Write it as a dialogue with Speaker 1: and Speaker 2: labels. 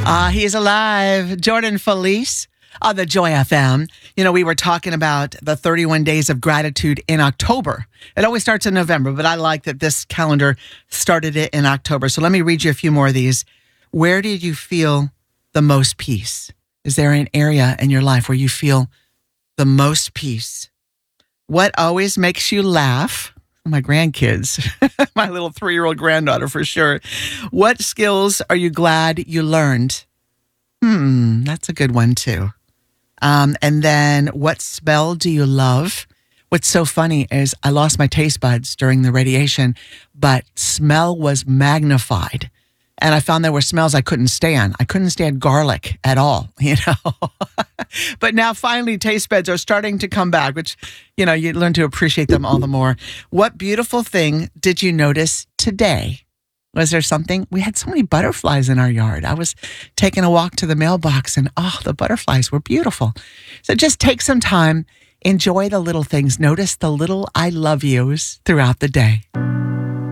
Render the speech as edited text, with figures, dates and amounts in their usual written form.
Speaker 1: He is alive. Jordan Felice on the Joy FM. You know, we were talking about the 31 days of gratitude in October. It always starts in November, but I like that this calendar started it in October. So let me read you a few more of these. Where did you feel the most peace? Is there an area in your life where you feel the most peace? What always makes you laugh? My grandkids, my little 3-year-old granddaughter for sure. What skills are you glad you learned? That's a good one too. And then what smell do you love? What's so funny is I lost my taste buds during the radiation, but smell was magnified. And I found there were smells I couldn't stand. I couldn't stand garlic at all, you know. But now finally taste buds are starting to come back, which, you know, you learn to appreciate them all the more. What beautiful thing did you notice today? Was there something? We had so many butterflies in our yard. I was taking a walk to the mailbox and, the butterflies were beautiful. So just take some time, enjoy the little things, notice the little I love yous throughout the day.